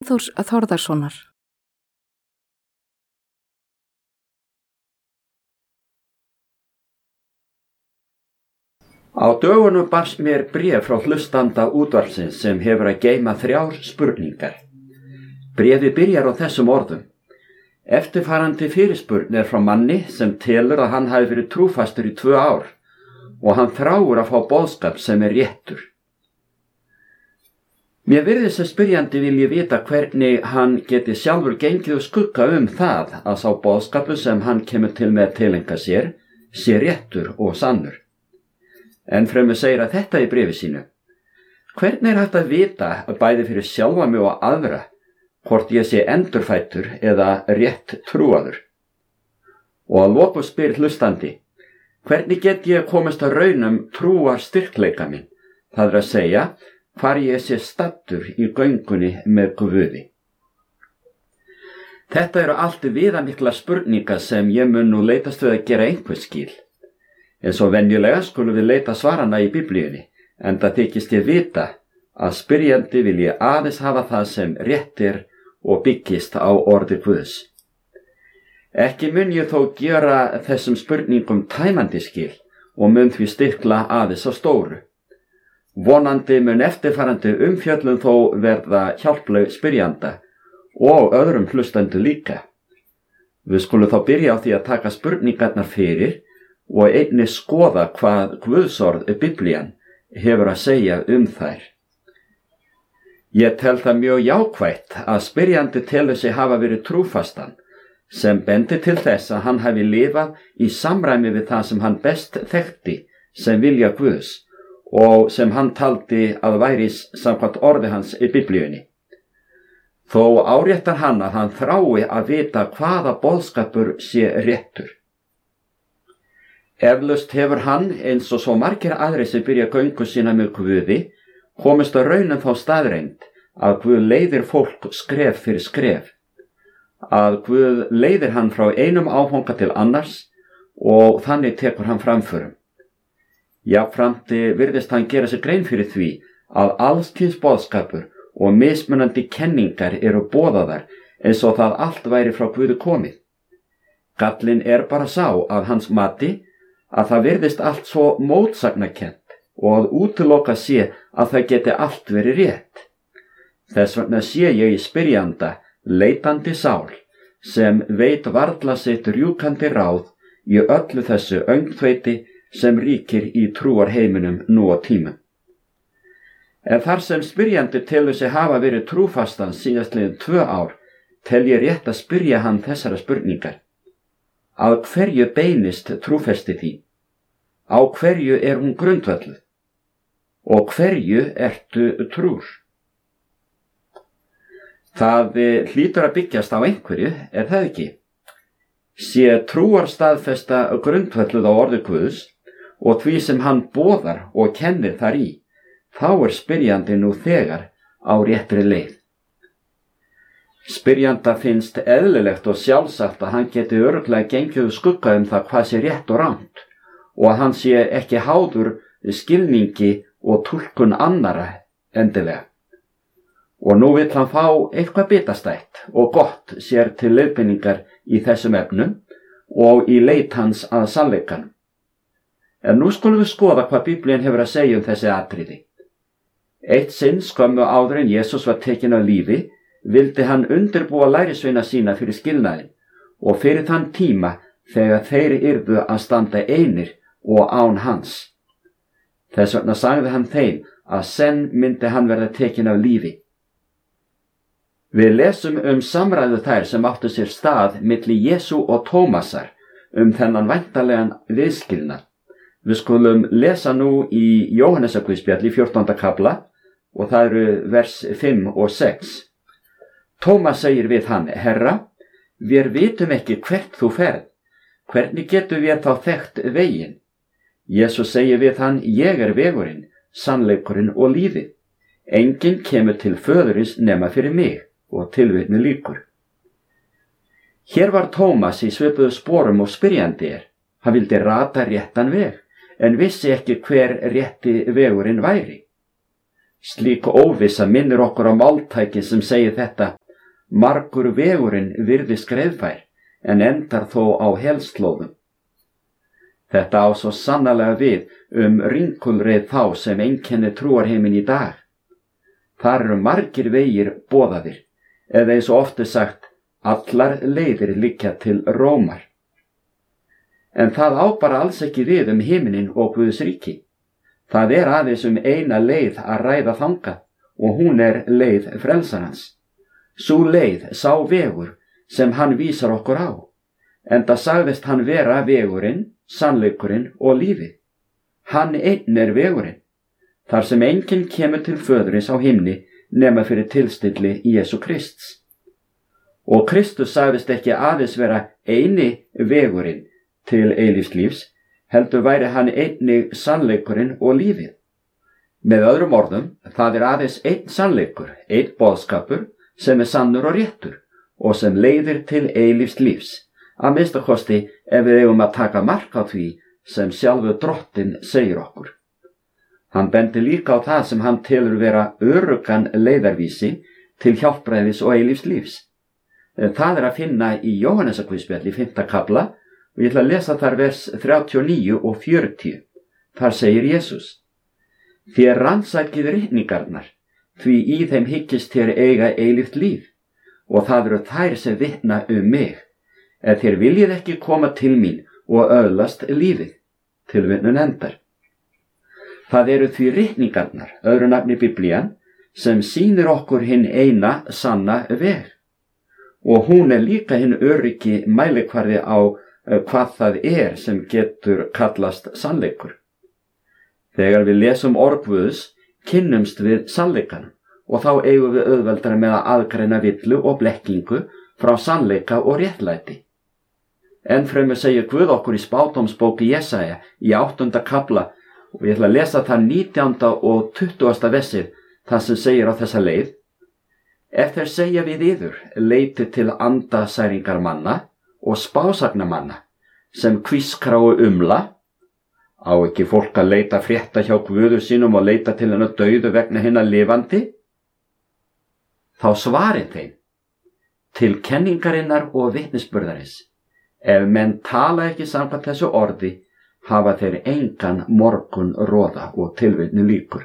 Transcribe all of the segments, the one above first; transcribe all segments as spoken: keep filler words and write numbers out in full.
Steinþórs Þórðarsonar. Á dögunum barst mér bréf frá hlustanda útvarpsins sem hefur að geyma þrjár spurningar. Bréfið byrjar á þessum orðum. Eftirfarandi fyrirspurn er frá manni sem telur að hann hafi verið trúfastur í tvö ár og hann þráir að fá boðskap sem er réttur. Mér virðist sem spyrjandi vilji vita hvernig hann geti sjálfur gengið og skugga um það að sá boðskapu sem hann kemur til með að tileinka sér sé réttur og sannur. En fremur segir að þetta í bréfi sínu. Hvernig er hægt að vita bæði fyrir sjálfa mig og aðra hvort ég sé endurfæddur eða rétt trúaður? Og að lokum spyr hlustandi, hvernig get ég komist að raunum trúar styrkleika minn? Það er að segja, hvar ég sé staddur í göngunni með Guði. Þetta eru allt viðamikla spurningar sem ég mun nú leitast við að gera einhver skil. En svo venjulega skulum við leita svarana í Biblíunni, enda þykist ég vita að spyrjandi vilji aðeins hafa það sem rétt er og byggist á orði Guðs. Ekki mun ég þó gera þessum spurningum tæmandi skil og mun því stikla aðeins á stóru. Vonandi mun eftirfarandi umfjöllun þó verða hjálpleg spyrjanda og öðrum hlustendur líka. Við skulum þá byrja á því að taka spurningarnar fyrir og einnig skoða hvað Guðsorð Biblían hefur að segja um þær. Ég tel það mjög jákvætt að spyrjandi telur sig hafa verið trúfastan, sem bendi til þess að hann hafi lifað í samræmi við það sem hann best þekkti sem vilja Guðs og sem hann taldi að væri samkvæmt orði hans í Biblíunni. Þó áréttar hann að hann þrái að vita hvaða boðskapur sé réttur. Eflaust hefur hann, eins og svo margir aðrir sem byrja göngu sína með Guði, komist að raunum þá staðreind að Guð leiðir fólk skref fyrir skref, að Guð leiðir hann frá einum áfanga til annars og þannig tekur hann framförum. Jafnframt virðist hann gera sig grein fyrir því að alls kyns boðskapur og mismunandi kenningar eru boðaðar eins og það allt væri frá Guði komið. Gallinn er bara sá að hans mati að það virðist allt svo mótsagnakent og að útiloka sé að það geti allt verið rétt. Þess vegna sé ég í spyrjanda leitandi sál sem veit varla sitt rjúkandi ráð í öllu þessu öngþveiti sem ríkir í trúarheiminum nú á tímum. En þar sem spyrjandi telur sig hafa verið trúfastan síðastliðin tvö ár, tel ég rétt að spyrja hann þessara spurningar. Að hverju beinist trúfesti þín? Á hverju er hún grundvölluð? Og hverju ertu trúr? Það hlýtur að byggjast á einhverju, er það ekki? Sé trúarstaðfesta grundvölluð á orði Guðs og því sem hann boðar og kennir þar í, þá er spyrjandi nú þegar á réttri leið. Spyrjanda finnst eðlilegt og sjálfsagt að hann geti örugglega gengið skugga um það hvað sé rétt og rangt og að hann sé ekki háður skilningi og túlkun annara endilega. Og nú vill hann fá eitthvað bitastætt og gott sér til leiðbeiningar í þessum efnum og í leit hans að sannleikanum. En nú skulum við skoða hvað Biblían hefur að segja um þessi atriði. Eitt sinn skömmu áður en Jesús var tekinn af lífi, vildi hann undirbúa lærisveina sína fyrir skilnaðinn og fyrir þann tíma þegar þeir yrðu að standa einir og án hans. Þess vegna sagði hann þeim að senn myndi hann verða tekinn af lífi. Við lesum um samræðu þær sem áttu sér stað milli Jesú og Tómasar um þennan væntanlegan viðskilnað. Við skulum lesa nú í Jóhannesarguðspjalli fjórtánda kafla og það eru vers fimm og sex. Tómas segir við hann, Herra, við vitum ekki hvert þú ferð, hvernig getum við þá þekkt veginn? Jesús segir við hann, ég er vegurinn, sannleikurinn og lífið. Enginn kemur til föðurins nema fyrir mig og tilvitni líkur. Hér var Tómas í svipuðu sporum og spyrjandi er. Hann vildi rata réttan veg, en vissi ekki hver rétti vegurinn væri. Slík óvissa minnir okkur á máltæki sem segir þetta, margur vegurinn virðist greiðfær, en endar þó á helslóðum. Þetta á svo sannarlega við um ringulreið þá sem einkenni trúarheiminn í dag. Þar eru margir vegir boðaðir, eða eins og oft er sagt, allar leiðir liggja til Rómar. En það á bara alls ekki við um himinin og Guðs ríki. Það er aðeins um eina leið að ræða þangað, og hún er leið frelsarans. Sú leið, sá vegur, sem hann vísar okkur á, enda sagðist hann vera vegurinn, sannleikurinn og lífið. Hann einn er vegurinn, þar sem enginn kemur til föðurins á himni nema fyrir tilstilli Jesú Krists. Og Kristus sagðist ekki aðeins vera eini vegurinn til eilífslífs, heldur væri hann einnig sannleikurinn og lífið. Með öðrum orðum, það er aðeins einn sannleikur, einn boðskapur sem er sannur og réttur og sem leiðir til eilífslífs, að minnsta kosti ef við eigum að taka mark á því sem sjálfur Drottinn segir okkur. Hann bendi líka á það sem hann telur vera öruggan leiðarvísi til hjálpræðis og eilífslífs. Það er að finna í Jóhannesarguðspjalli fimmta kafla og ég ætla að lesa þar vers þrjátíu og níu og fjörutíu. Þar segir Jesús: Þér rannsakið ritningarnar, því í þeim hyggist þér eiga eilíft líf, og það eru þær sem vitna um mig, ef þér viljið ekki koma til mín og öðlast lífið. Tilvitnun endar. Það eru því ritningarnar, öðru nafni Biblían, sem sýnir okkur hinn eina sanna veg. Og hún er líka hinn öryggi mælikvarði á hvað það er sem getur kallast sannleikur. Þegar við lesum orð Guðs, kynnumst við sannleikanum og þá eigum við auðveldara með að aðgreina villu og blekkingu frá sannleika og réttlæti. Ennfremur segir Guð okkur í spádómsbóki Jesaja í áttunda kafla og ég ætla að lesa það nítjánda og tuttugasta vessið þar sem segir á þessa leið: Ef þeir segja við yður, leiti til andasæringar manna og spásagna manna, sem hvískra og umla, á ekki fólk að leita frétta hjá Guði sínum og leita til hennar dauðu vegna hinna lifandi? Þá svarið þeim, til kenningarinnar og vitnisburðarins, ef menn tala ekki samkvæmt þessu orði, hafa þeir engan morgun roða og tilvitnu líkur.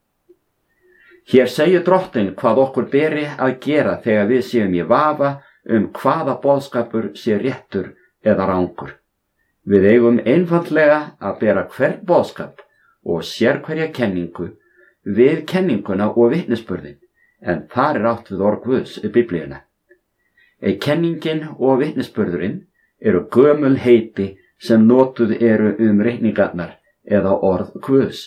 Hér segir Drottinn hvað okkur beri að gera þegar við séum í vafa um hvaða boðskapur sé réttur eða rangur. Við eigum einfaldlega að bera hvern boðskap og sérhverja kenningu við kenninguna og vitnisburðin, en þar er átt við orð Guðs í Biblíuna. Ei kenningin og vitnisburðurinn eru gömul heiti sem notuð eru um ritningarnar eða orð Guðs.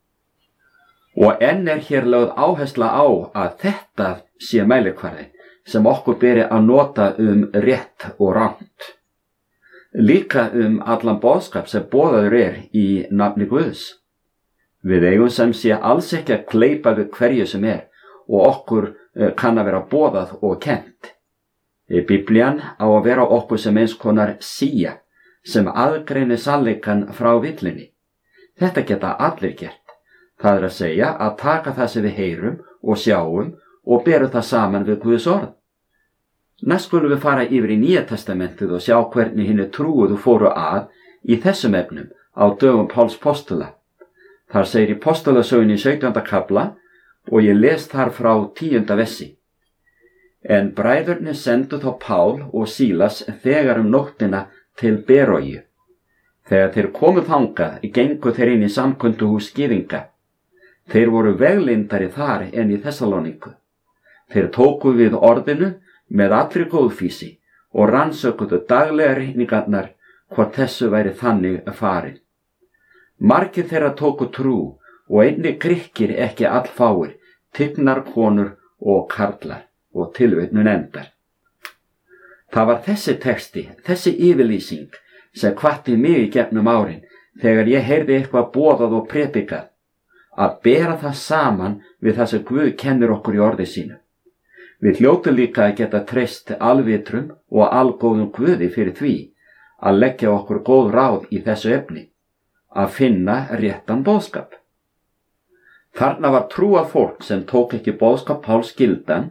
Og enn er hér lögð áhersla á að þetta sé mælikvarðin sem okkur beri að nota um rétt og rangt. Líka um allan boðskap sem boðaður er í nafni Guðs. Við eigum sem sé alls ekki að kleypa við hverju sem er og okkur kann að vera boðað og kennt. Biblían á að vera okkur sem eins konar sía sem aðgreinir sannleikann frá villinni. Þetta geta allir gert. Það er að segja að taka það sem við heyrum og sjáum og berum það saman við Guðs orð. Næst skulum við fara yfir í Nýja testamentið og sjá hvernig hinni trúuðu fóru að í þessum efnum á dögum Páls postula. Þar segir í postulasögunni í sautjánda kafla og ég les þar frá tíunda vessi. En bræðurnir sendu þá Pál og Sílas þegar um nóttina til Beróju. Þegar þeir komu þangað, gengu þeir inn í samkunduhús gyðinga. Þeir voru veglindari þar en í Þessalóníku. Þeir tóku við orðinu með allri góðfýsi og rannsökuðu daglega ritningarnar hvort þessu væri þannig farin. Margir þeirra tóku trú og einnig Grikkir ekki allfáir, tignar konur og karlar, og tilvitnun endar. Það var þessi texti, þessi yfirlýsing sem hvatti mig í gegnum árin þegar ég heyrði eitthvað boðað og predikað, að bera það saman við það sem Guð kennir okkur í orði sínu. Við hljótum líka að geta treyst alvitrum og algóðum Guði fyrir því að leggja okkur góð ráð í þessu efni, að finna réttan boðskap. Þarna var trúað fólk sem tók ekki boðskap Páls gildan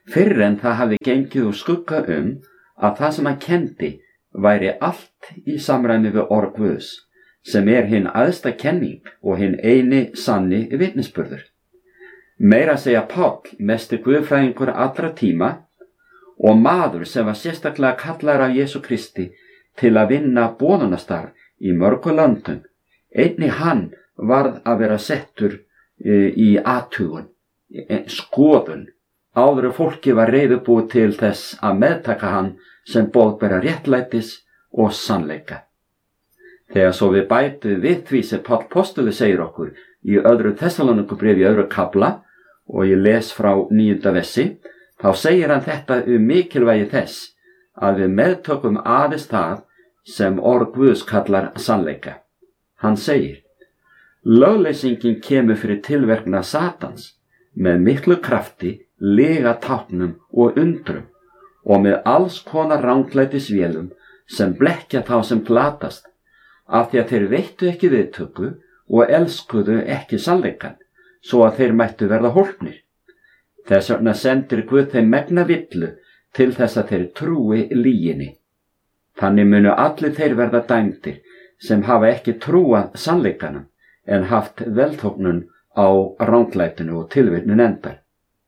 fyrr en það hafði gengið úr skugga um að það sem hann kendi væri allt í samræmi við orð Guðs, sem er hinn æðsta kenning og hinn eini sanni vitnisburður. Meira að segja Páll, mesti guðfræðingur allra tíma og maður sem var sérstaklega kallaður af Jesú Kristi til að vinna boðunastarf í mörgu löndum, einnig hann varð að vera settur í athugun, skoðun, áður fólki var reiðubúið til þess að meðtaka hann sem boðbera réttlætis og sannleika. Þegar svo við bætum við því sem Páll postuli segir okkur í öðru Þessalónikubréfi í öðru kafla og ég les frá níunda versi, þá segir hann þetta um mikilvægi þess að við meðtökum aðeins það sem orð Guðs kallar sannleika. Hann segir: lögleysingin kemur fyrir tilverkna Satans með miklu krafti, lyga táknum og undrum og með alls konar ranglætisvélum sem blekkja þá sem glatast, af því að þeir veittu ekki viðtöku og elskuðu ekki sannleikann, svo að þeir mættu verða hólpnir. Þess vegna sendir Guð þeim megna villu til þess að þeir trúi lyginni. Þannig munu allir þeir verða dæmdir sem hafa ekki trúað sannleikanum en haft velþóknun á ranglætinu og tilvitnun endar.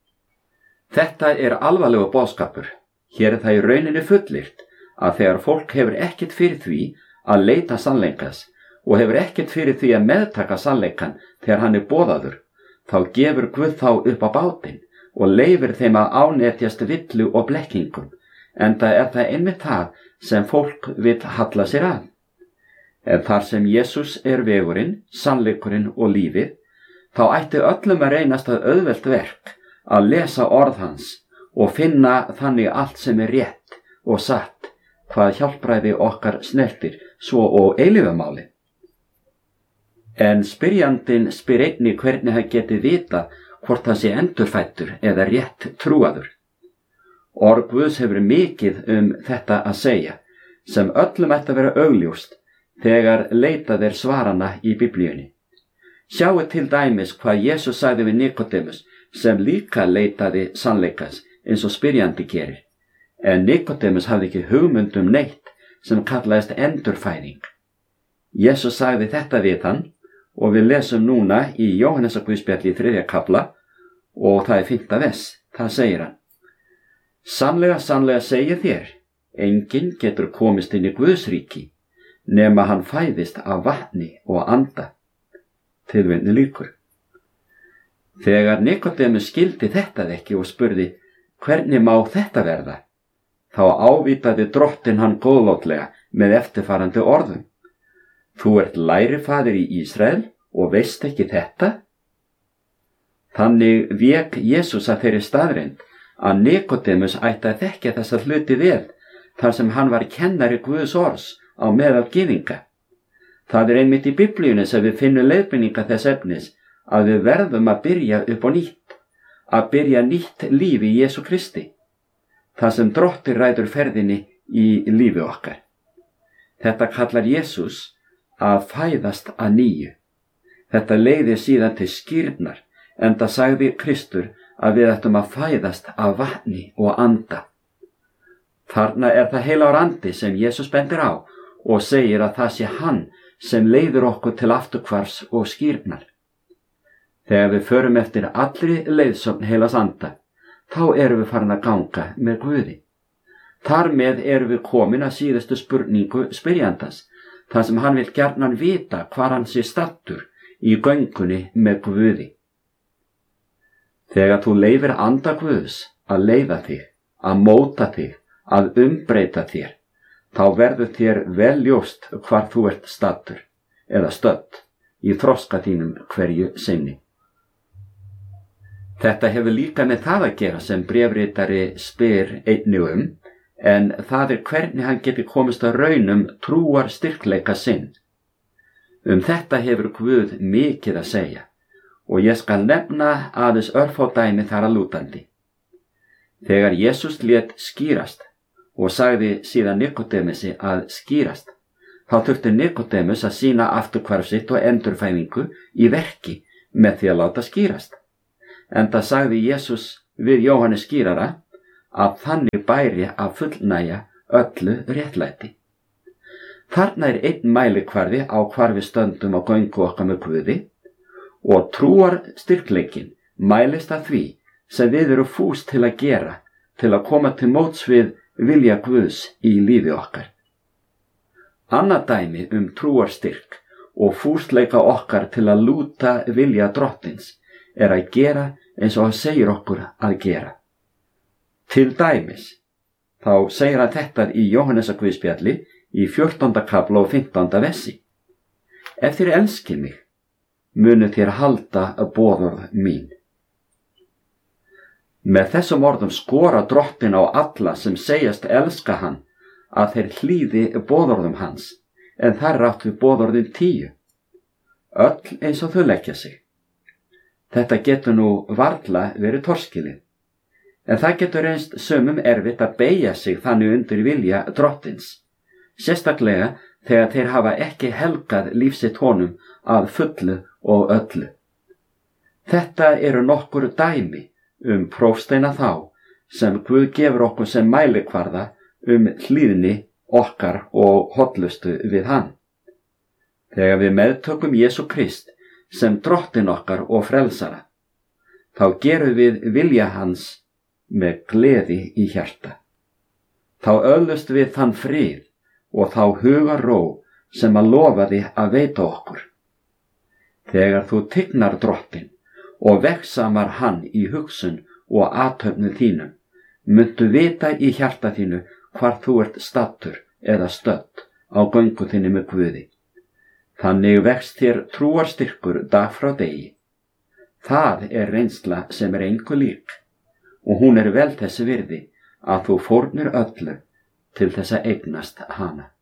Þetta er alvarlegur boðskapur. Hér er það í rauninni fullyrt að þegar fólk hefur ekkert fyrir því að leita sannleikas og hefur ekkert fyrir því að meðtaka sannleikan þegar hann er boðaður, þá gefur Guð þá upp á bátinn og leyfir þeim að ánetjast villu og blekkingum, enda er það einmitt það sem fólk vill halla sér að. En þar sem Jesús er vegurinn, sannleikurinn og lífið, þá ætti öllum að reynast að auðvelt verk að lesa orð hans og finna þannig allt sem er rétt og satt, hvað hjálpræði okkar snertir, svo og eilífumáli. En spyrjandinn spyr einnig hvernig hann geti vita hvort það sé endurfæddur eða rétt trúaður. Orð Guðs hefur mikið um þetta að segja, sem öllum ætti að vera augljóst þegar leitað er svarana í Biblíunni. Sjáu til dæmis hvað Jesús sagði við Nikodémus, sem líka leitaði sannleikas eins og spyrjandi gerir. En Nikodémus hafði ekki hugmynd um neitt sem kallaðist endurfæðing. Jesús sagði þetta við hann og við lesum núna í Jóhannesarguðspjalli í þriðja kafla og það er fimmta vers. Það segir hann: sannlega, sannlega segir þér, enginn getur komist inn í Guðsríki nema hann fæðist af vatni og anda. Tilvitnun lýkur. Þegar Nikodémus skildi þetta ekki og spurði: hvernig má þetta verða? Þá ávítaði drottinn hann góðlátlega með eftirfarandi orðum: þú ert lærifaðir í Ísrael og veist ekki þetta? Þannig vék Jesús að þeirri staðreynd að Nikodémus ætti að þekkja þessa hluti vel, þar sem hann var kennari Guðs orðs á meðal gyðinga. Það er einmitt í Biblíunni sem við finnum leiðbeiningar þess efnis að við verðum að byrja upp á nýtt, að byrja nýtt líf í Jesú Kristi, það sem Drottinn ræður ferðinni í lífi okkar. Þetta kallar Jesús að fæðast að nýju. Þetta leiðir síðan til skírnar, enda sagði Kristur að við ættum að fæðast af vatni og anda. Þarna er það heilagur andi sem Jesús bendir á og segir að það sé hann sem leiðir okkur til afturhvarfs og skírnar. Þegar við förum eftir allri leiðsögn heilags anda, þá erum við farin að ganga með Guði. Þar með erum við komin að síðustu spurningu spyrjandans, þar sem hann vil gjarnan vita hvar hann sé staddur í göngunni með Guði. Þegar þú leyfir anda Guðs að leiða þig, að móta þig, að umbreyta þér, þá verður þér vel ljóst hvar þú ert staddur eða stödd í þroska þínum hverju sinni. Þetta hefur líka með það að gera sem bréfritari spyr einnig um, en það er hvernig hann geti komist að raunum trúar styrkleika sinn. Um þetta hefur Guð mikið að segja og ég skal nefna aðeins örfá dæmi þar að lútandi. Þegar Jesús lét skýrast og sagði síðan Nikodémusi að skýrast, þá þurfti Nikodémus að sýna afturhvarf sitt og endurfæðingu í verki með því að láta skýrast. Enda sagði Jesús við Jóhannes skýrara að þannig bæri að fullnægja öllu réttlæti. Þarna er einn mælikvarði á hvar við stöndum á göngu okkar með Guði og trúar styrkleikin mælist að því sem við erum fús til að gera til að koma til móts við vilja Guðs í lífi okkar. Annað dæmi um trúarstyrk og fúsleika okkar til að lúta vilja drottins er að gera eins og hann segir okkur að gera. Til dæmis, þá segir hann þetta í Jóhannesarguðspjalli í fjórtánda kafla og fimmtánda versi. Ef þér elskið mig, munu þér halda boðorð mín. Með þessum orðum skora drottin á alla sem segjast elska hann að þeir hlýði boðorðum hans, en þar er átt við boðorðin tíu. Öll eins og þau leggja sig. Þetta getur nú varla verið torskilið, en það getur reynst sumum erfitt að beygja sig þannig undir vilja drottins, sérstaklega þegar þeir hafa ekki helgað lífsitt honum að fullu og öllu. Þetta eru nokkur dæmi um prófsteina þá sem Guð gefur okkur sem mælikvarða um hlýðni okkar og hollustu við hann. Þegar við meðtökum Jesú Krist sem drottin okkar og frelsara, þá gerum við vilja hans með gleði í hjarta. Þá öðlust við þann frið og þá hugarró sem að lofaði að veita okkur. Þegar þú tignar drottin og vegsamar hann í hugsun og athöfnu þínum, muntu vita í hjarta þínu hvar þú ert stattur eða stödd á göngu þinni með Guði. Þannig vext þér trúarstyrkur dag frá degi. Það er reynsla sem er engu lík og hún er vel þessi virði að þú fórnir öllu til þess að eignast hana.